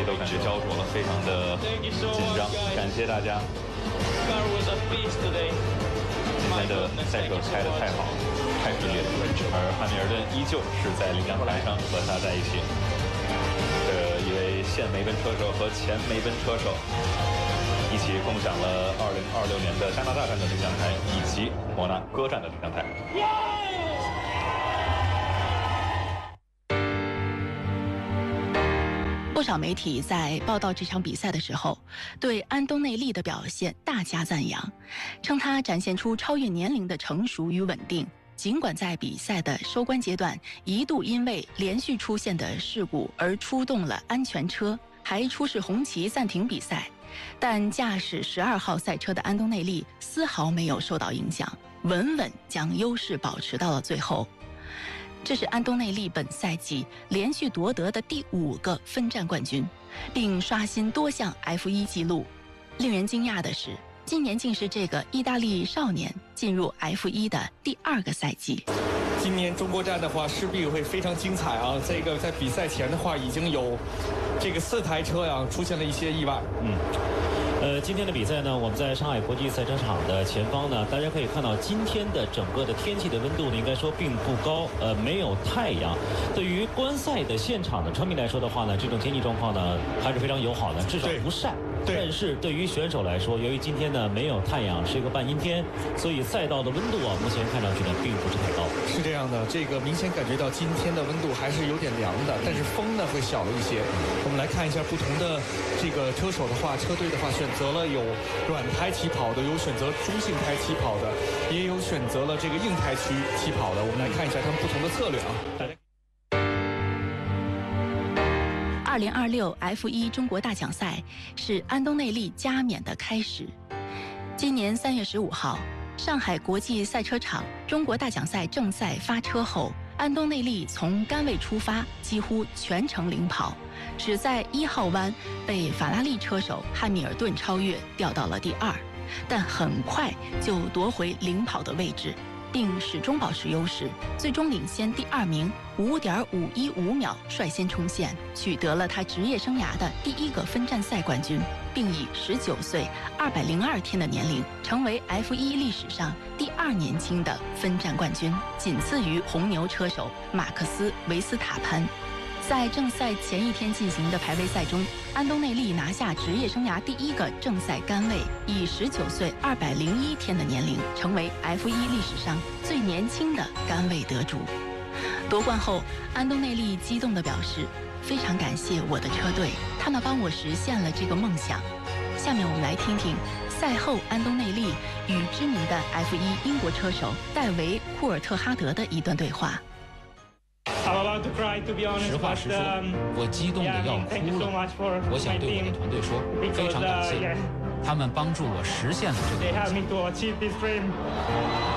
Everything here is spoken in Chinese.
都感觉焦灼了，非常的紧张。感谢大家。今天的赛车开得太好，太顺利了，而汉密尔顿依旧是在领奖台上和他在一起。这一位现梅奔车手和前梅奔车手一起共享了2026年的加拿大站的领奖台以及摩纳哥站的领奖台。 不少媒体在报道这场比赛的时候，对安东内利的表现大加赞扬，称他展现出超越年龄的成熟与稳定。尽管在比赛的收官阶段一度因为连续出现的事故而出动了安全车，还出示红旗暂停比赛，但驾驶12号赛车的安东内利丝毫没有受到影响，稳稳将优势保持到了最后。这是安东内利本赛季连续夺得的第5个分站冠军，并刷新多项 F1 纪录。令人惊讶的是，今年竟是这个意大利少年进入 F1 的第2个赛季。 今年中国站的话，势必会非常精彩啊！这个在比赛前的话，已经有这个4台车呀出现了一些意外。 今天的比赛呢，我们在上海国际赛车场的前方呢，大家可以看到今天的整个的天气的温度呢，应该说并不高，没有太阳。对于观赛的现场的车迷来说的话呢，这种天气状况呢还是非常友好的，至少不晒。但是对于选手来说，由于今天呢没有太阳，是一个半阴天，所以赛道的温度啊，目前看上去呢并不是太高。 是这样的，这个明显感觉到今天的温度还是有点凉的，但是风呢会小了一些。我们来看一下不同的这个车手的话，车队的话选择了有软胎起跑的，有选择中性胎起跑的，也有选择了这个硬胎区起跑的。我们来看一下他们不同的策略啊。 2026 F1 中国大奖赛是安东内利加冕的开始。今年3月15号，上海国际赛车场中国大奖赛正赛发车后，安东内利从杆位出发，几乎全程领跑，只在1号弯被法拉利车手汉密尔顿超越，掉到了第2，但很快就夺回领跑的位置，并始终保持优势，最终领先第2名5.515秒率先冲线，取得了他职业生涯的第1个分站赛冠军，并以19岁202天的年龄成为 F1 历史上第2年轻的分站冠军，仅次于红牛车手马克斯·维斯塔潘。在正赛前一天进行的排位赛中，安东内利拿下职业生涯第1个正赛杆位，以19岁201天的年龄成为 F1 历史上最年轻的杆位得主。夺冠后，安东内利激动地表示：“非常感谢我的车队，他们帮我实现了这个梦想。”下面我们来听听赛后安东内利与知名的 F1 英国车手戴维·库尔特哈德的一段对话。 实话实说，我激动得要哭了。我想对我的团队说，非常感谢，他们帮助我实现了这个梦想。